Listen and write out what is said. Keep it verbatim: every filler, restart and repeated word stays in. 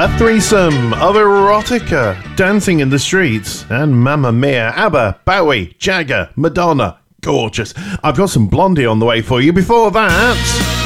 A threesome of erotica, dancing in the streets, and Mamma Mia, ABBA, Bowie, Jagger, Madonna. Gorgeous. I've got some Blondie on the way for you. Before that,